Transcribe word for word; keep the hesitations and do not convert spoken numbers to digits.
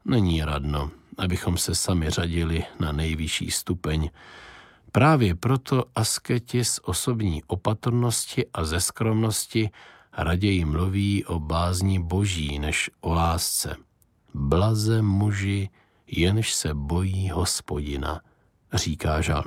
Není radno, abychom se sami řadili na nejvyšší stupeň. Právě proto asketi z osobní opatrnosti a ze skromnosti raději mluví o bázni boží než o lásce. Blaze muži, jenž se bojí Hospodina, říká žalm.